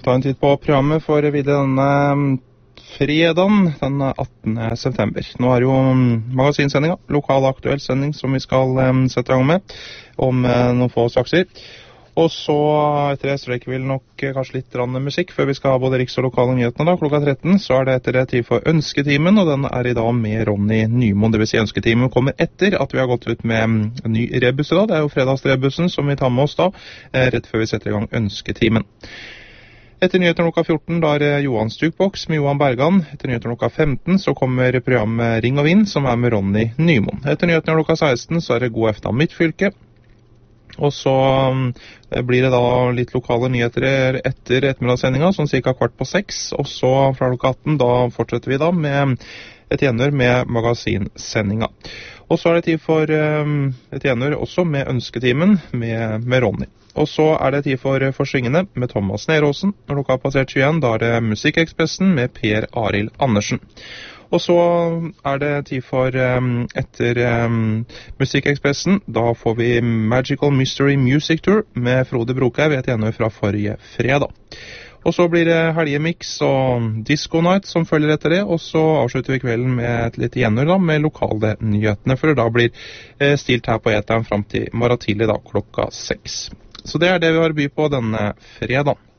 ta en titt på programmet for videre denne fredagen, den 18. september. Nå er jo magasinsendinga, lokal aktuell sending som vi skal sette i gang med om noen få sakser. Og så etter det strekker vi nok kanskje litt musikk før vi skal ha både riks- og lokale nyhetene da, klokka 13. Så er det etter det tid for Ønsketimen, og den er i dag med Ronny Nymoen. Det vil si Ønsketimen kommer etter at vi har gått ut med en ny rebus i dag. Det er jo fredagsrebusen som vi tar med oss da, rett før vi setter i gang Ønsketimen. Etter nyheter klokka 14, da er det Johans Jukebox med Johan Bergan. Etter nyheter klokka 15 så kommer programmet Ring og Vind, som er med Ronny Nymoen. Etter nyheter klokka 16 så er det God eftermiddag Midtfylke. Og så blir det da litt lokale nyheter etter ettermiddagssendinga, sånn cirka 5:15. Og så fra klokka 18, da fortsetter vi da med et gjenhør med magasinsendinga. Og så er det tid for et gjenhør også med Ønsketimen med Ronny. Og så er det tid for Forsvingende med Thomas Neråsen. Når klokka har passert 21, da er det Musikkekspressen med Per Arild Andersen. Og så er det tid for etter Musikkekspressen, da får vi Magical Mystery Music Tour med Frode Brokhaug, et gjenhør fra forrige fredag. Og så blir det Helgemix og Disco Night som følger etter det, og så avslutter vi kvelden med et lite gjenhør da, med lokale nyhetene, for da blir stilt her på eteren frem til morgen tidlig da, klokka 6. Så det er det vi har å by på denne fredagen.